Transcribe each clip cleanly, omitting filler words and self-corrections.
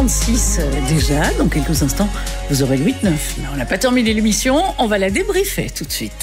8h36 déjà. Dans quelques instants, vous aurez le 8-9. Mais on n'a pas terminé l'émission, on va la débriefer tout de suite.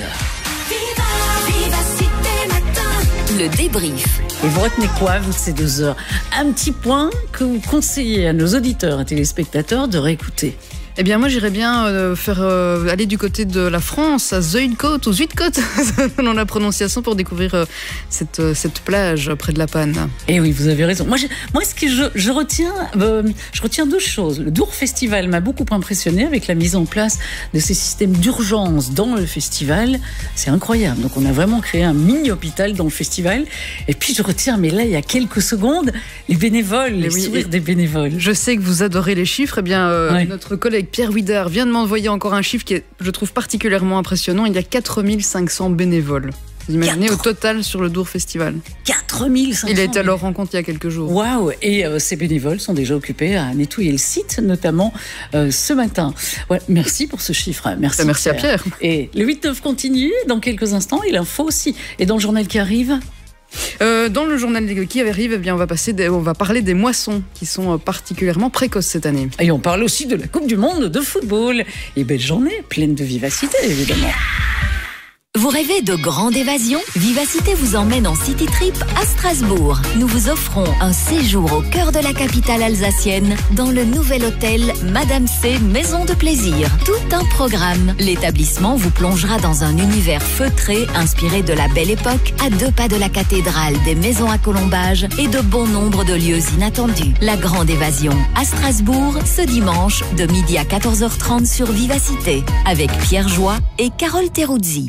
Le débrief. Et vous retenez quoi, vous, de ces 2 heures? Un petit point que vous conseillez à nos auditeurs et téléspectateurs de réécouter. Eh bien, moi, j'irais bien aller du côté de la France, à Zuidcote ou Zuidcote, selon la prononciation, pour découvrir cette plage près de La Panne. Eh oui, vous avez raison. Moi, ce que je retiens 2 choses. Le Dour Festival m'a beaucoup impressionné avec la mise en place de ces systèmes d'urgence dans le festival. C'est incroyable. Donc, on a vraiment créé un mini-hôpital dans le festival. Et puis, je retiens, mais là, il y a quelques secondes, les bénévoles, les sourires des bénévoles. Je sais que vous adorez les chiffres. Eh bien, ouais. Notre collègue Pierre Huidard vient de m'envoyer encore un chiffre qui est, je trouve, particulièrement impressionnant. Il y a 4500 bénévoles. Vous imaginez, au total sur le Dour Festival. 4500. Il a été à leur rencontre il y a quelques jours. Waouh! Et ces bénévoles sont déjà occupés à nettoyer le site, notamment ce matin. Ouais, merci pour ce chiffre. Merci à Pierre. Et le 8-9 continue dans quelques instants. Et l'info aussi. Et dans le journal qui arrive? Dans le journal qui arrive, eh bien, on va parler des moissons qui sont particulièrement précoces cette année. Et on parle aussi de la Coupe du Monde de football. Et belle journée, pleine de vivacité, évidemment. Vous rêvez de grande évasion? Vivacité vous emmène en City Trip à Strasbourg. Nous vous offrons un séjour au cœur de la capitale alsacienne dans le nouvel hôtel Madame C Maison de Plaisir. Tout un programme. L'établissement vous plongera dans un univers feutré inspiré de la Belle Époque, à 2 pas de la cathédrale, des maisons à colombage et de bon nombre de lieux inattendus. La grande évasion à Strasbourg ce dimanche de midi à 14h30 sur Vivacité avec Pierre Joie et Carole Teruzzi.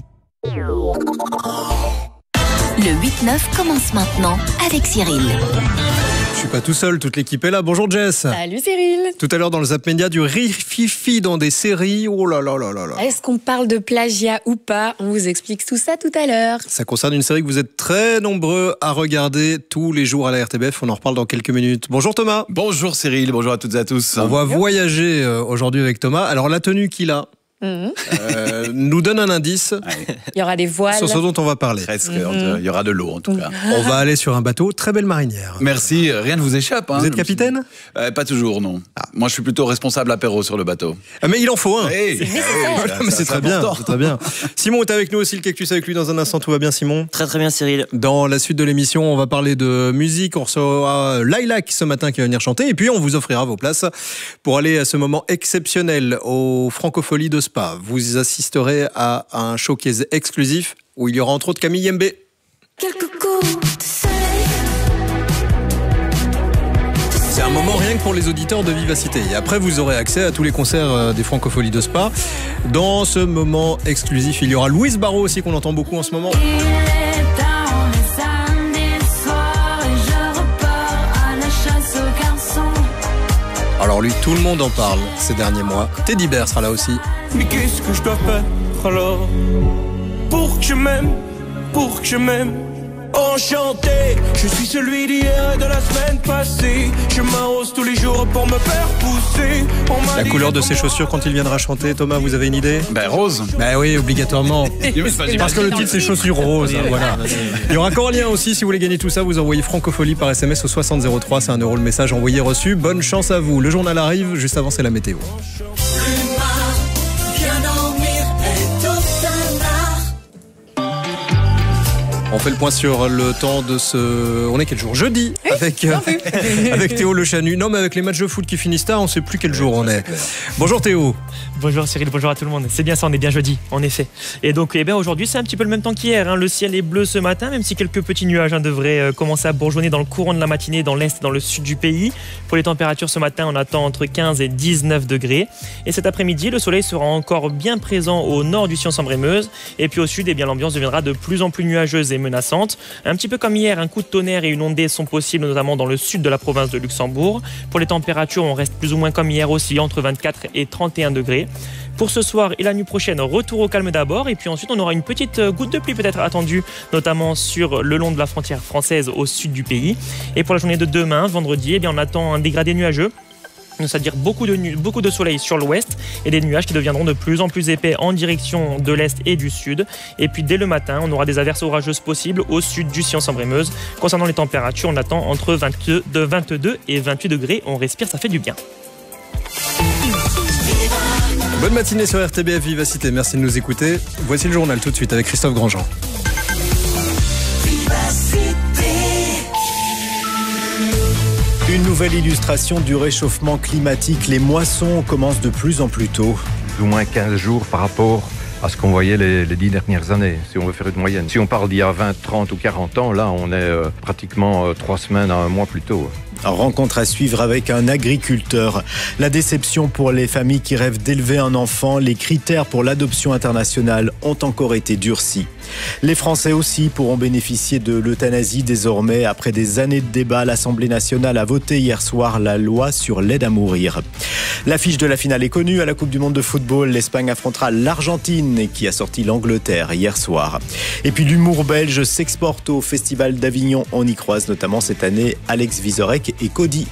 Le 8-9 commence maintenant avec Cyril. Je suis pas tout seul, toute l'équipe est là. Bonjour Jess. Salut Cyril. Tout à l'heure dans le Zap Média, du rififi dans des séries. Oh là là là là là. Est-ce qu'on parle de plagiat ou pas? On vous explique tout ça tout à l'heure. Ça concerne une série que vous êtes très nombreux à regarder tous les jours à la RTBF. On en reparle dans quelques minutes. Bonjour Thomas. Bonjour Cyril, bonjour à toutes et à tous. On va voyager aujourd'hui avec Thomas. Alors la tenue qu'il a nous donne un indice. Il y aura des voiles. Sur ce dont on va parler. Presque, il y aura de l'eau en tout cas. On va aller sur un bateau, très belle marinière. Merci, rien ne vous échappe. Vous êtes capitaine? Pas toujours, non. Moi je suis plutôt responsable apéro sur le bateau. Mais il en faut un. Hey, mais c'est très bien, c'est très bien. Simon est avec nous aussi, le Cactus avec lui dans un instant. Tout va bien Simon? Très très bien Cyril. Dans la suite de l'émission, on va parler de musique. On recevra Lilac ce matin qui va venir chanter. Et puis on vous offrira vos places pour aller à ce moment exceptionnel au Francofolie de Spa. Vous assisterez à un showcase exclusif où il y aura entre autres Camille Yembé. Quelques gouttes de soleil. C'est un moment rien que pour les auditeurs de Vivacité. Et après, vous aurez accès à tous les concerts des Francopholies de Spa. Dans ce moment exclusif, il y aura Louise Barrault aussi qu'on entend beaucoup en ce moment. Alors lui, tout le monde en parle ces derniers mois. Teddy Bear sera là aussi. Mais qu'est-ce que je dois faire alors pour que je m'aime, enchanté, je suis celui d'hier et de la semaine passée. Je m'arrose tous les jours pour me faire pousser. La couleur de ses chaussures quand il viendra chanter, Thomas, vous avez une idée? Rose. Oui, obligatoirement. Parce que le titre c'est chaussures roses. Voilà. Il y aura Corlien aussi, si vous voulez gagner tout ça, vous envoyez Francophonie par SMS au 6003, c'est 1 € le message envoyé reçu. Bonne chance à vous. Le journal arrive, juste avant c'est la météo. On fait le point sur le temps de ce... On est quel jour? Jeudi, avec Théo Le Chanu. Non, mais avec les matchs de foot qui finissent tard, on ne sait plus quel jour on est. Bonjour Théo. Bonjour Cyril, bonjour à tout le monde. C'est bien ça, on est bien jeudi, en effet. Et donc aujourd'hui, c'est un petit peu le même temps qu'hier. Le ciel est bleu ce matin, même si quelques petits nuages devraient commencer à bourgeonner dans le courant de la matinée, dans l'est et dans le sud du pays. Pour les températures ce matin, on attend entre 15 et 19 degrés. Et cet après-midi, le soleil sera encore bien présent au nord du Sion-Sambre-et-Meuse. Et puis au sud, l'ambiance deviendra de plus en plus nuageuse et menaçante. Un petit peu comme hier, un coup de tonnerre et une ondée sont possibles, notamment dans le sud de la province de Luxembourg. Pour les températures, on reste plus ou moins comme hier aussi, entre 24 et 31 degrés. Pour ce soir et la nuit prochaine, retour au calme d'abord, et puis ensuite on aura une petite goutte de pluie peut-être attendue, notamment sur le long de la frontière française au sud du pays. Et pour la journée de demain, vendredi, on attend un dégradé nuageux. C'est-à-dire beaucoup de soleil sur l'ouest et des nuages qui deviendront de plus en plus épais en direction de l'est et du sud. Et puis dès le matin, on aura des averses orageuses possibles au sud du Sion-Sambre-et-Meuse. Concernant les températures, on attend entre 22 et 28 degrés. On respire, ça fait du bien. Bonne matinée sur RTBF Vivacité, merci de nous écouter. Voici le journal tout de suite avec Christophe Grandjean. Une nouvelle illustration du réchauffement climatique. Les moissons commencent de plus en plus tôt. Plus ou moins 15 jours par rapport à ce qu'on voyait les 10 dernières années, si on veut faire une moyenne. Si on parle d'il y a 20, 30 ou 40 ans, là on est pratiquement 3 semaines à 1 mois plus tôt. Rencontre à suivre avec un agriculteur. La déception pour les familles qui rêvent d'élever un enfant. Les critères pour l'adoption internationale ont encore été durcis. Les Français aussi pourront bénéficier de l'euthanasie désormais. Après des années de débat, l'Assemblée nationale a voté hier soir la loi sur l'aide à mourir. L'affiche de la finale est connue. À la Coupe du Monde de football, l'Espagne affrontera l'Argentine qui a sorti l'Angleterre hier soir. Et puis l'humour belge s'exporte au Festival d'Avignon. On y croise notamment cette année Alex Vizorek et Cody.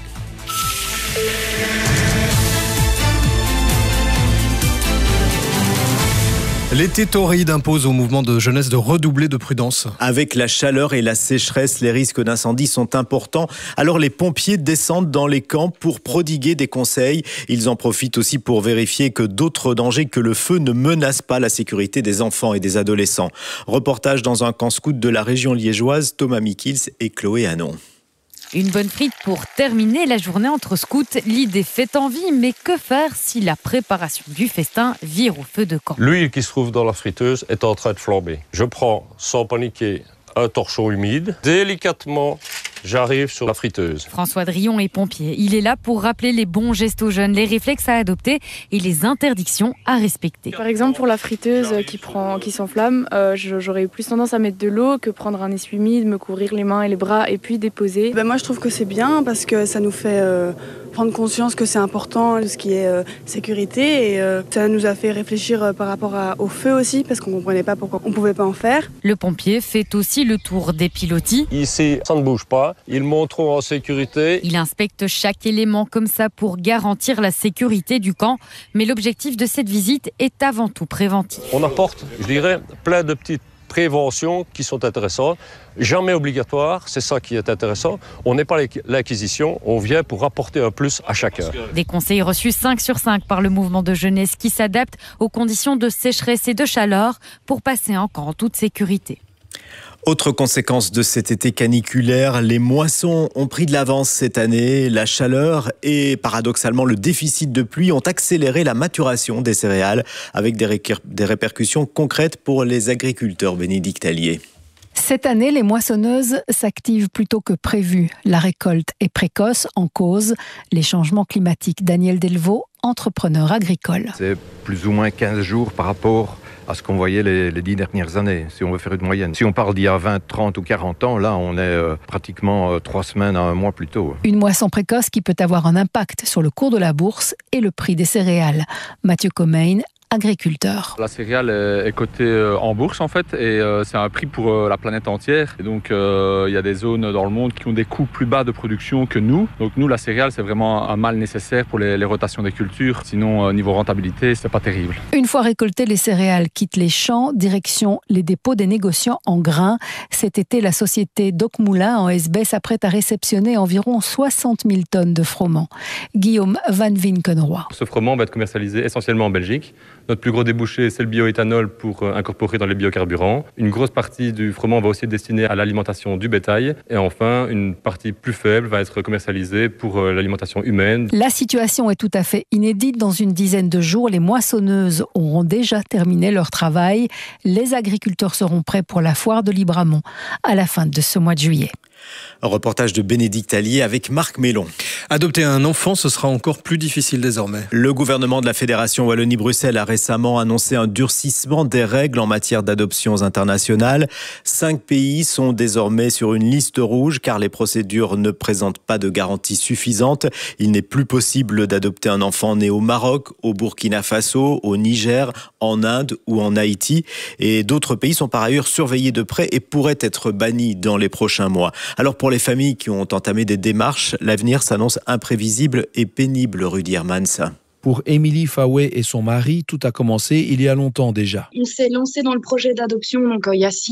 L'été torride impose au mouvement de jeunesse de redoubler de prudence. Avec la chaleur et la sécheresse, les risques d'incendie sont importants. Alors les pompiers descendent dans les camps pour prodiguer des conseils. Ils en profitent aussi pour vérifier que d'autres dangers que le feu ne menacent pas la sécurité des enfants et des adolescents. Reportage dans un camp scout de la région liégeoise, Thomas Mikils et Chloé Hanon. Une bonne frite pour terminer la journée entre scouts. L'idée fait envie, mais que faire si la préparation du festin vire au feu de camp ? L'huile qui se trouve dans la friteuse est en train de flamber. Je prends, sans paniquer, un torchon humide. Délicatement, j'arrive sur la friteuse. François Drillon est pompier. Il est là pour rappeler les bons gestes aux jeunes, les réflexes à adopter et les interdictions à respecter. Par exemple, pour la friteuse qui s'enflamme, j'aurais eu plus tendance à mettre de l'eau que prendre un essuie-mine, me couvrir les mains et les bras et puis déposer. Moi, je trouve que c'est bien parce que ça nous fait prendre conscience que c'est important, tout ce qui est sécurité. Et ça nous a fait réfléchir par rapport au feu aussi parce qu'on ne comprenait pas pourquoi on ne pouvait pas en faire. Le pompier fait aussi le tour des pilotis. Ici, ça ne bouge pas. Ils monteront en sécurité. Il inspecte chaque élément comme ça pour garantir la sécurité du camp. Mais l'objectif de cette visite est avant tout préventif. On apporte, je dirais, plein de petites préventions qui sont intéressantes. Jamais obligatoire, c'est ça qui est intéressant. On n'est pas l'acquisition, on vient pour apporter un plus à chacun. Des conseils reçus 5 sur 5 par le mouvement de jeunesse qui s'adapte aux conditions de sécheresse et de chaleur pour passer un camp en toute sécurité. Autre conséquence de cet été caniculaire, les moissons ont pris de l'avance cette année. La chaleur et paradoxalement le déficit de pluie ont accéléré la maturation des céréales avec des répercussions concrètes pour les agriculteurs. Bénédicte Allier. Cette année, les moissonneuses s'activent plutôt que prévu. La récolte est précoce, en cause les changements climatiques. Daniel Delvaux, entrepreneur agricole. C'est plus ou moins 15 jours par rapport à ce qu'on voyait les 10 dernières années, si on veut faire une moyenne. Si on parle d'il y a 20, 30 ou 40 ans, là on est pratiquement 3 semaines à 1 mois plus tôt. Une moisson précoce qui peut avoir un impact sur le cours de la bourse et le prix des céréales. Mathieu Comain, agriculteur. La céréale est cotée en bourse en fait et c'est un prix pour la planète entière. Et donc il y a des zones dans le monde qui ont des coûts plus bas de production que nous. Donc nous, la céréale, c'est vraiment un mal nécessaire pour les rotations des cultures. Sinon, niveau rentabilité, c'est pas terrible. Une fois récoltées, les céréales quittent les champs, direction les dépôts des négociants en grains. Cet été, la société Doc Moulin en Esbès s'apprête à réceptionner environ 60 000 tonnes de froment. Guillaume Van Vinkenroy. Ce froment va être commercialisé essentiellement en Belgique. Notre plus gros débouché, c'est le bioéthanol pour incorporer dans les biocarburants. Une grosse partie du froment va aussi être destinée à l'alimentation du bétail. Et enfin, une partie plus faible va être commercialisée pour l'alimentation humaine. La situation est tout à fait inédite. Dans une dizaine de jours, les moissonneuses auront déjà terminé leur travail. Les agriculteurs seront prêts pour la foire de Libramont à la fin de ce mois de juillet. Un reportage de Bénédicte Allier avec Marc Mélon. Adopter un enfant, ce sera encore plus difficile désormais. Le gouvernement de la Fédération Wallonie-Bruxelles a récemment annoncé un durcissement des règles en matière d'adoptions internationales. 5 pays sont désormais sur une liste rouge car les procédures ne présentent pas de garanties suffisantes. Il n'est plus possible d'adopter un enfant né au Maroc, au Burkina Faso, au Niger, en Inde ou en Haïti. Et d'autres pays sont par ailleurs surveillés de près et pourraient être bannis dans les prochains mois. Alors pour les familles qui ont entamé des démarches, l'avenir s'annonce imprévisible et pénible, Rudy Hermans. Pour Émilie Fawet et son mari, tout a commencé il y a longtemps déjà. On s'est lancé dans le projet d'adoption il y a 6 ans.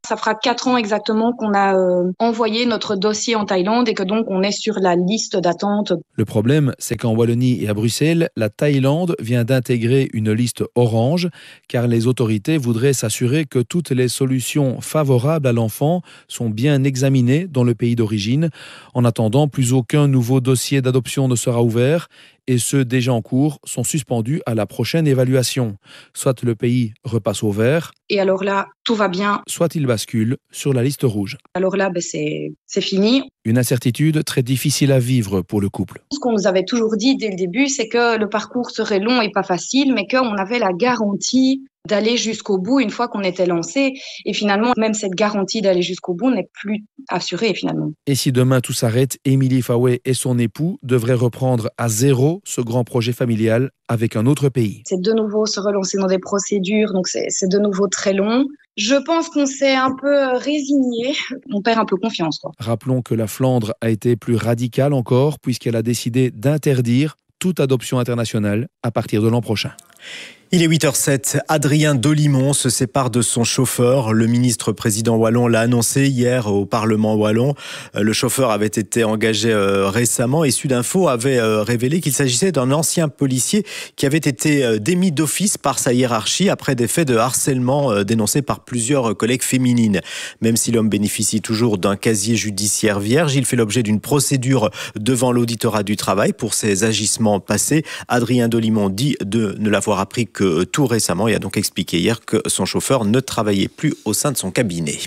Ça fera 4 ans exactement qu'on a envoyé notre dossier en Thaïlande et que donc on est sur la liste d'attente. Le problème, c'est qu'en Wallonie et à Bruxelles, la Thaïlande vient d'intégrer une liste orange car les autorités voudraient s'assurer que toutes les solutions favorables à l'enfant sont bien examinées dans le pays d'origine. En attendant, plus aucun nouveau dossier d'adoption ne sera ouvert et ceux déjà en cours sont suspendus à la prochaine évaluation. Soit le pays repasse au vert, et alors là, tout va bien. Soit il bascule sur la liste rouge. Alors là, c'est fini. Une incertitude très difficile à vivre pour le couple. Ce qu'on nous avait toujours dit dès le début, c'est que le parcours serait long et pas facile, mais qu'on avait la garantie d'aller jusqu'au bout une fois qu'on était lancé. Et finalement, même cette garantie d'aller jusqu'au bout n'est plus assurée finalement. Et si demain tout s'arrête, Émilie Faoué et son époux devraient reprendre à zéro ce grand projet familial avec un autre pays. C'est de nouveau se relancer dans des procédures, donc c'est de nouveau très long. Je pense qu'on s'est un peu résigné, on perd un peu confiance, quoi. Rappelons que la Flandre a été plus radicale encore puisqu'elle a décidé d'interdire toute adoption internationale à partir de l'an prochain. Il est 8h07. Adrien Dolimon se sépare de son chauffeur. Le ministre-président wallon l'a annoncé hier au Parlement wallon. Le chauffeur avait été engagé récemment et Sudinfo avait révélé qu'il s'agissait d'un ancien policier qui avait été démis d'office par sa hiérarchie après des faits de harcèlement dénoncés par plusieurs collègues féminines. Même si l'homme bénéficie toujours d'un casier judiciaire vierge, il fait l'objet d'une procédure devant l'auditorat du travail pour ses agissements passés. Adrien Dolimon dit de ne l'avoir appris que tout récemment et a donc expliqué hier que son chauffeur ne travaillait plus au sein de son cabinet.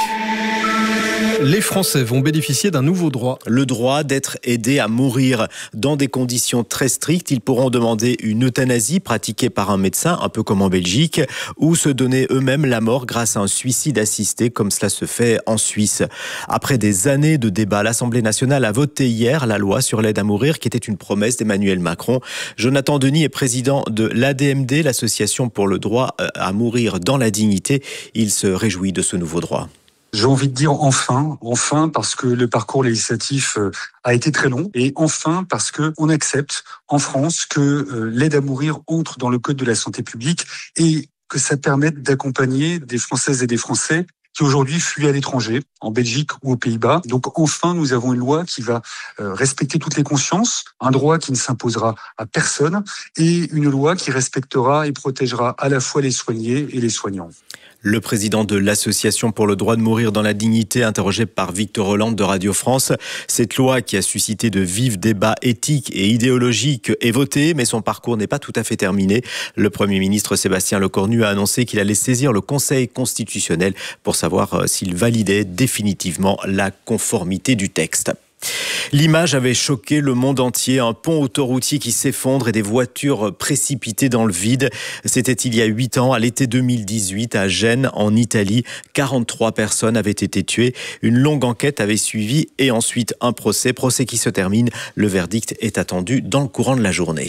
Les Français vont bénéficier d'un nouveau droit. Le droit d'être aidés à mourir dans des conditions très strictes. Ils pourront demander une euthanasie pratiquée par un médecin, un peu comme en Belgique, ou se donner eux-mêmes la mort grâce à un suicide assisté, comme cela se fait en Suisse. Après des années de débats, l'Assemblée nationale a voté hier la loi sur l'aide à mourir, qui était une promesse d'Emmanuel Macron. Jonathan Denis est président de l'ADMD, l'association pour le droit à mourir dans la dignité. Il se réjouit de ce nouveau droit. J'ai envie de dire enfin parce que le parcours législatif a été très long et enfin parce que on accepte en France que l'aide à mourir entre dans le code de la santé publique et que ça permette d'accompagner des Françaises et des Français qui aujourd'hui fuient à l'étranger, en Belgique ou aux Pays-Bas. Donc enfin, nous avons une loi qui va respecter toutes les consciences, un droit qui ne s'imposera à personne et une loi qui respectera et protégera à la fois les soignés et les soignants. Le président de l'Association pour le droit de mourir dans la dignité, interrogé par Victor Hollande de Radio France. Cette loi qui a suscité de vifs débats éthiques et idéologiques est votée, mais son parcours n'est pas tout à fait terminé. Le Premier ministre Sébastien Lecornu a annoncé qu'il allait saisir le Conseil constitutionnel pour savoir s'il validait définitivement la conformité du texte. L'image avait choqué le monde entier, un pont autoroutier qui s'effondre et des voitures précipitées dans le vide. C'était il y a 8 ans, à l'été 2018, à Gênes, en Italie. 43 personnes avaient été tuées. Une longue enquête avait suivi et ensuite un procès qui se termine. Le verdict est attendu dans le courant de la journée.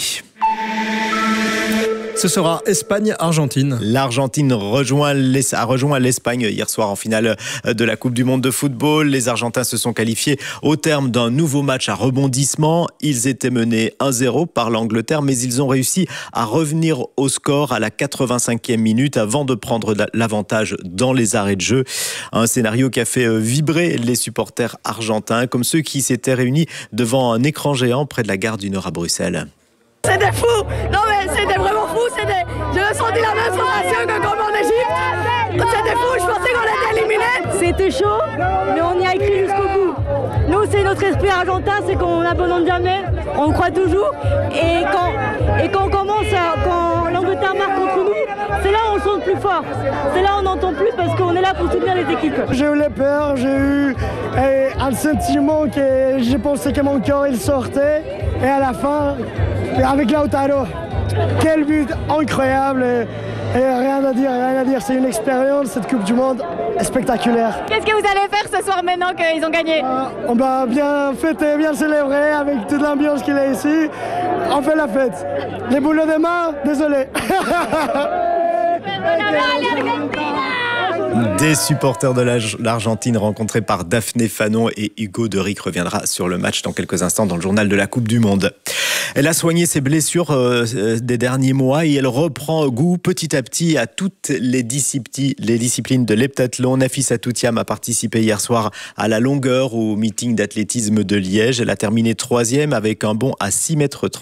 Ce sera Espagne-Argentine. L'Argentine a rejoint l'Espagne hier soir en finale de la Coupe du Monde de football. Les Argentins se sont qualifiés au terme d'un nouveau match à rebondissement. Ils étaient menés 1-0 par l'Angleterre, mais ils ont réussi à revenir au score à la 85e minute avant de prendre l'avantage dans les arrêts de jeu. Un scénario qui a fait vibrer les supporters argentins, comme ceux qui s'étaient réunis devant un écran géant près de la gare du Nord à Bruxelles. C'était fou! Non mais c'était vraiment fou! J'ai senti la même sensation que comme en Égypte! C'était fou, je pensais qu'on était éliminés! C'était chaud, mais on y a écrit jusqu'au bout. Nous, c'est notre esprit argentin, c'est qu'on n'abandonne jamais, on croit toujours. Et quand on commence, quand l'Angleterre marque contre nous, c'est là où on sent plus fort. C'est là où on n'entend plus parce qu'on est là pour soutenir les équipes. J'ai eu les peurs, j'ai eu un sentiment que j'ai pensé que mon cœur il sortait. Et à la fin, avec Lautaro, quel but incroyable et rien à dire, c'est une expérience, cette Coupe du Monde spectaculaire. Qu'est-ce que vous allez faire ce soir maintenant qu'ils ont gagné? On va bien fêter, bien célébrer avec toute l'ambiance qu'il y a ici. On fait la fête. Les boulots de main, désolé. Des supporters de l'Argentine rencontrés par Daphné Fanon et Hugo Deric reviendra sur le match dans quelques instants dans le journal de la Coupe du Monde. Elle a soigné ses blessures des derniers mois et elle reprend goût petit à petit à toutes les disciplines de l'heptathlon. Nafisa Toutiam a participé hier soir à la longueur au meeting d'athlétisme de Liège. Elle a terminé 3e avec un bond à 6,30 m.